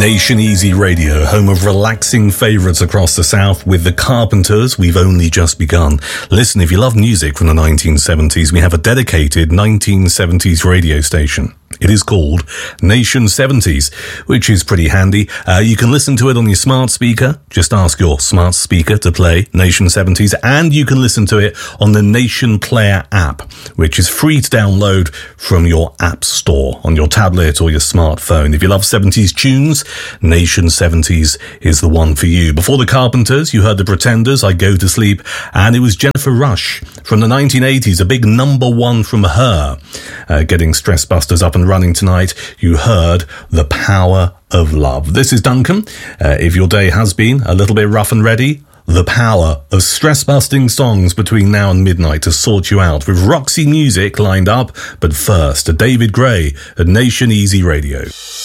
Nation Easy Radio, home of relaxing favourites across the South with the Carpenters. We've only just begun. Listen, if you love music from the 1970s, we have a dedicated 1970s radio station. It is called Nation 70s, which is pretty handy. You can listen to it on your smart speaker. Just ask your smart speaker to play Nation 70s, and you can listen to it on the Nation Player app, which is free to download from your app store on your tablet or your smartphone. If you love 70s tunes, Nation 70s is the one for you. Before the Carpenters, you heard the Pretenders, I Go to Sleep, and it was Jennifer Rush from the 1980s, a big number one from her, getting Stress Busters up and running tonight. You heard The Power of Love. This is Duncan. If your day has been a little bit rough and ready, the power of stress-busting songs between now and midnight to sort you out with Roxy music lined up. But first, David Gray at Nation Easy Radio.